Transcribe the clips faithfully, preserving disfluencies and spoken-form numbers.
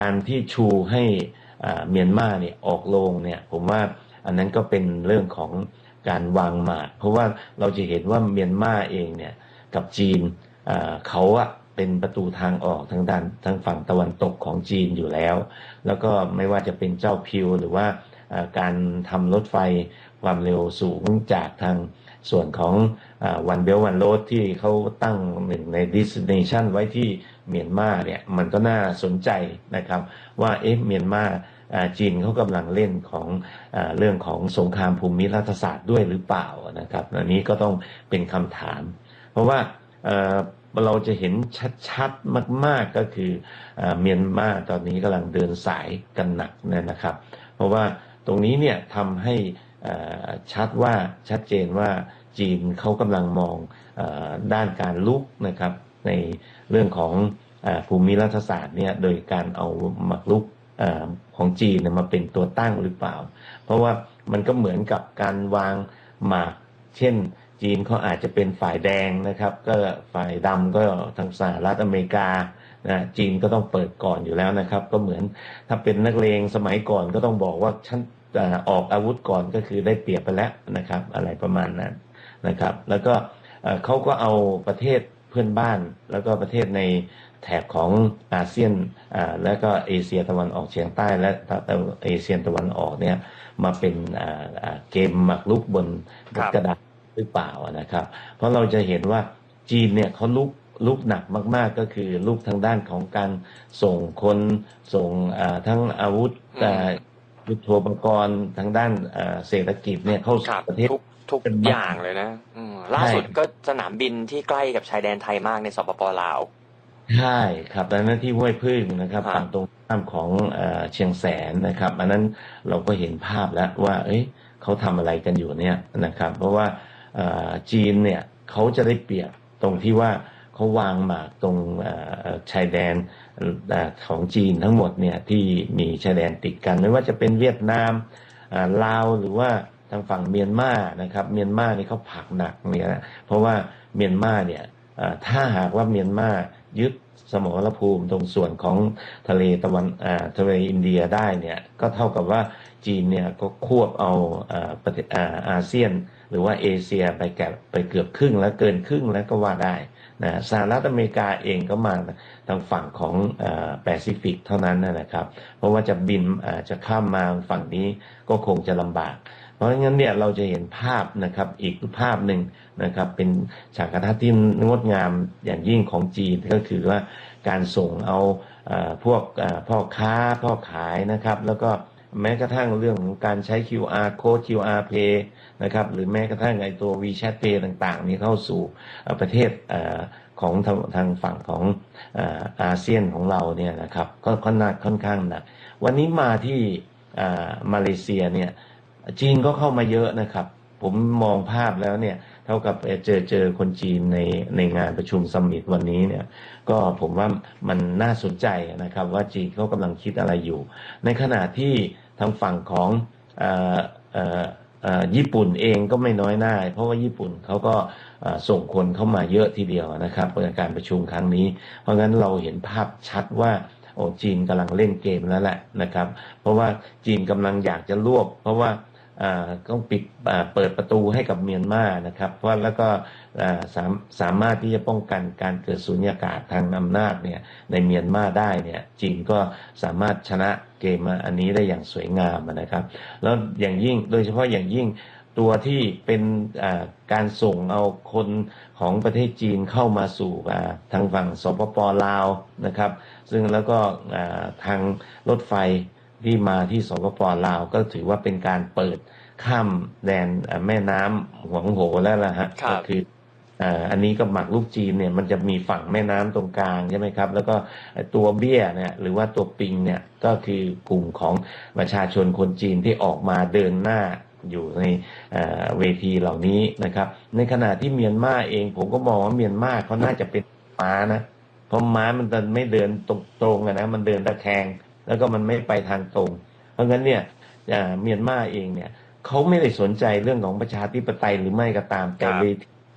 การที่ชูให้เมียนมาเนี่ยออกโรงเนี่ยผมว่าอันนั้นก็เป็นเรื่องของการวางหมากเพราะว่าเราจะเห็นว่าเมียนมาเองเนี่ยกับจีนเขาอะเป็นประตูทางออกทางด้านทางฝั่งตะวันตกของจีนอยู่แล้วแล้วก็ไม่ว่าจะเป็นเจ้าพิวหรือว่าการทำรถไฟความเร็วสูงจากทางส่วนของวันเบลวันโรดที่เขาตั้งหนึ่งใน destination ไว้ที่เมียนมาเนี่ยมันก็น่าสนใจนะครับว่าเอ๊ะเมียนมาจีนเขากำลังเล่นของเรื่องของสงครามภูมิรัฐศาสตร์ด้วยหรือเปล่านะครับอันนี้ก็ต้องเป็นคำถามเพราะว่าเราจะเห็นชัดๆมากๆก็คือเมียนมาตอนนี้กำลังเดินสายกันหนักนะครับเพราะว่าตรงนี้เนี่ยทำให้ชัดว่าชัดเจนว่าจีนเขากำลังมองด้านการลุกนะครับในเรื่องของภูมิรัฐศาสตร์เนี่ยโดยการเอาหมากรุกของจีนมาเป็นตัวตั้งหรือเปล่าเพราะว่ามันก็เหมือนกับการวางหมากเช่นจีนเขาอาจจะเป็นฝ่ายแดงนะครับก็ฝ่ายดำก็ทางสหรัฐอเมริกานะจีนก็ต้องเปิดก่อนอยู่แล้วนะครับก็เหมือนถ้าเป็นนักเลงสมัยก่อนก็ต้องบอกว่าฉันออกอาวุธก่อนก็คือได้เปรียบไปแล้วนะครับอะไรประมาณนั้นนะครับแล้วก็เขาก็เอาประเทศเพื่อนบ้านแล้วก็ประเทศในแถบของอาเซียนและก็เอเชียตะวันออกเฉียงใต้และเอเชียตะวันออกเนี่ยมาเป็นเกมหมากรุกบนกระดาษหรือเปล่านะครับเพราะเราจะเห็นว่าจีนเนี่ยเขาลุกลุกหนักมากๆก็คือลุกทางด้านของการส่งคนส่งทั้งอาวุธยุทโธปกรณ์ทางด้านเศรษฐกิจเนี่ยเข้าสู่ประเทศทุกอย่างเลยนะล่าสุดก็สนามบินที่ใกล้กับชายแดนไทยมากในสปป.ลาวใช่ครับดังนั้นที่ห้วยพึ่งนะครับฝั่งตรงข้ามของเชียงแสนนะครับอันนั้นเราก็เห็นภาพแล้วว่าเอ้ยเขาทำอะไรกันอยู่เนี่ยนะครับเพราะว่าจีนเนี่ยเขาจะได้เปรียบตรงที่ว่าเขาวางหมากตรงชายแดนของจีนทั้งหมดเนี่ยที่มีชายแดนติดกันไม่ว่าจะเป็นเวียดนามลาวหรือว่าทางฝั่งเมียนมานะครับเมียนมานี่เขาผลักหนักเนี่ยเพราะว่าเมียนมาเนี่ยถ้าหากว่าเมียนมายึดสมรภูมิตรงส่วนของทะเลตะวันทะเลอินเดียได้เนี่ยก็เท่ากับว่าจีนเนี่ยก็ควบเอาประเทศอาเซียนหรือว่าเอเชียไปแก่ไปเกือบครึ่งแล้วเกินครึ่งแล้วก็ว่าได้นะสหรัฐอเมริกาเองก็มาทางฝั่งของแปซิฟิกเท่านั้นนะครับเพราะว่าจะบินจะข้ามมาฝั่งนี้ก็คงจะลำบากเพราะงั้นเนี่ยเราจะเห็นภาพนะครับอีกภาพหนึ่งนะครับเป็นฉากทัศน์ที่งดงามอย่างยิ่งของจีนก็คือว่าการส่งเอาพวกพ่อค้าพ่อขายนะครับแล้วก็แม้กระทั่งเรื่องของการใช้ คิว อาร์ Code คิว อาร์ Pay นะครับหรือแม้กระทั่งไอ้ตัว WeChat Pay ต่างๆนี้เข้าสู่ประเทศของทางทางฝั่งของอาเซียนของเราเนี่ยนะครับก็ค่อนข้างค่อนข้างหนักวันนี้มาที่มาเลเซียเนี่ยจีนก็เข้ามาเยอะนะครับผมมองภาพแล้วเนี่ยเท่ากับเจอเจอคนจีนในในงานประชุมซัมมิตวันนี้เนี่ยก็ผมว่ามันน่าสนใจนะครับว่าจีนเขากำลังคิดอะไรอยู่ในขณะที่ทางฝั่งของเอ่อเอ่อเอ่อญี่ปุ่นเองก็ไม่น้อยหน้าเพราะว่าญี่ปุ่นเขาก็ส่งคนเข้ามาเยอะทีเดียวนะครับในการประชุมครั้งนี้เพราะงั้นเราเห็นภาพชัดว่าโอ้จีนกำลังเล่นเกมแล้วแหละนะครับเพราะว่าจีนกำลังอยากจะรวบเพราะว่าต้องปิดเปิดประตูให้กับเมียนมานะครับเพราะแล้วก็สามสามารถที่จะป้องกันการเกิดสุญญากาศทางอำนาจเนี่ยในเมียนมาได้เนี่ยจีนก็สามารถชนะเกมอันนี้ได้อย่างสวยงามนะครับแล้วอย่างยิ่งโดยเฉพาะอย่างยิ่งตัวที่เป็นการส่งเอาคนของประเทศจีนเข้ามาสู่ทางฝั่งสปป.ลาวนะครับซึ่งแล้วก็ทางรถไฟที่มาที่สปป.ลาวก็ถือว่าเป็นการเปิดข้ามแดนแม่น้ำหวงโหแล้วล่ะฮะก็คืออันนี้ก็หมากรุกจีนเนี่ยมันจะมีฝั่งแม่น้ำตรงกลางใช่ไหมครับแล้วก็ตัวเบี้ยเนี่ยหรือว่าตัวปิงเนี่ยก็คือกลุ่มของประชาชนคนจีนที่ออกมาเดินหน้าอยู่ในเวทีเหล่านี้นะครับในขณะที่เมียนมาเองผมก็มองว่าเมียนมาเขาน่าจะเป็นม้านะเพราะม้ามันจะไม่เดินตรงๆนะมันเดินตะแคงแล้วก็มันไม่ไปทางตรงเพราะงั้นเนี่ยเมียนมาเองเนี่ยเขาไม่ได้สนใจเรื่องของประชาธิปไตยหรือไม่ก็ตามแต่เวที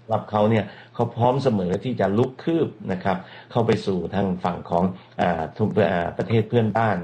สำหรับเขาเนี่ยเขาพร้อมเสมอที่จะลุกคืบนะครับเข้าไปสู่ทางฝั่งของอ่าทุกอ่าประเทศเพื่อนบ้าน